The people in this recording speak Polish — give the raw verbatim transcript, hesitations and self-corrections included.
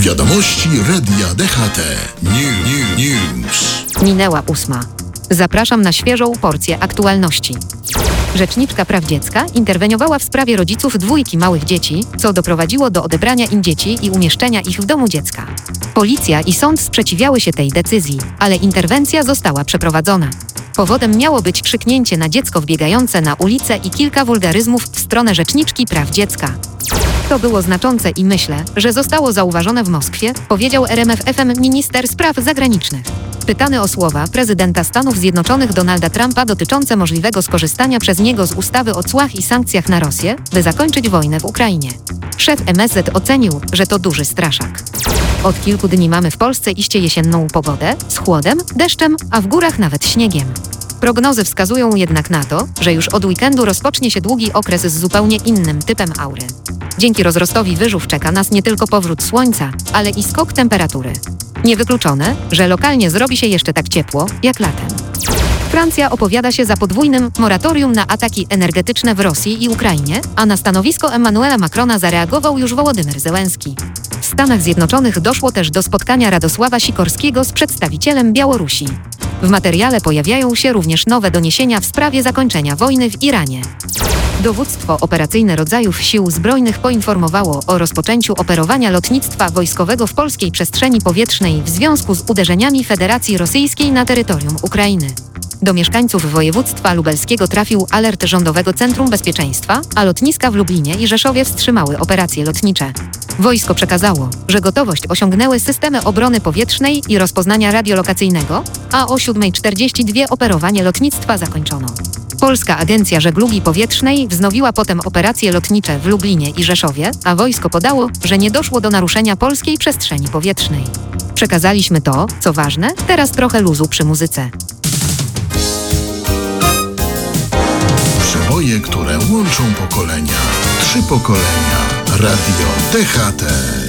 Wiadomości Radia D H T. New, new, news. Minęła ósma. Zapraszam na świeżą porcję aktualności. Rzeczniczka praw dziecka interweniowała w sprawie rodziców dwójki małych dzieci, co doprowadziło do odebrania im dzieci i umieszczenia ich w domu dziecka. Policja i sąd sprzeciwiały się tej decyzji, ale interwencja została przeprowadzona. Powodem miało być krzyknięcie na dziecko wbiegające na ulicę i kilka wulgaryzmów w stronę Rzeczniczki praw dziecka. To było znaczące i myślę, że zostało zauważone w Moskwie, powiedział R M F F M minister spraw zagranicznych. Pytany o słowa prezydenta Stanów Zjednoczonych Donalda Trumpa dotyczące możliwego skorzystania przez niego z ustawy o cłach i sankcjach na Rosję, by zakończyć wojnę w Ukrainie. Szef M S Z ocenił, że to duży straszak. Od kilku dni mamy w Polsce iście jesienną pogodę, z chłodem, deszczem, a w górach nawet śniegiem. Prognozy wskazują jednak na to, że już od weekendu rozpocznie się długi okres z zupełnie innym typem aury. Dzięki rozrostowi wyżów czeka nas nie tylko powrót słońca, ale i skok temperatury. Niewykluczone, że lokalnie zrobi się jeszcze tak ciepło, jak latem. Francja opowiada się za podwójnym moratorium na ataki energetyczne w Rosji i Ukrainie, a na stanowisko Emmanuela Macrona zareagował już Wołodymyr Zełenski. W Stanach Zjednoczonych doszło też do spotkania Radosława Sikorskiego z przedstawicielem Białorusi. W materiale pojawiają się również nowe doniesienia w sprawie zakończenia wojny w Iranie. Dowództwo operacyjne rodzajów sił zbrojnych poinformowało o rozpoczęciu operowania lotnictwa wojskowego w polskiej przestrzeni powietrznej w związku z uderzeniami Federacji Rosyjskiej na terytorium Ukrainy. Do mieszkańców województwa lubelskiego trafił alert Rządowego Centrum Bezpieczeństwa, a lotniska w Lublinie i Rzeszowie wstrzymały operacje lotnicze. Wojsko przekazało, że gotowość osiągnęły systemy obrony powietrznej i rozpoznania radiolokacyjnego, a o siódma czterdzieści dwa operowanie lotnictwa zakończono. Polska Agencja Żeglugi Powietrznej wznowiła potem operacje lotnicze w Lublinie i Rzeszowie, a wojsko podało, że nie doszło do naruszenia polskiej przestrzeni powietrznej. Przekazaliśmy to, co ważne, teraz trochę luzu przy muzyce. Przeboje, które łączą pokolenia. Trzy pokolenia. Radio D H T.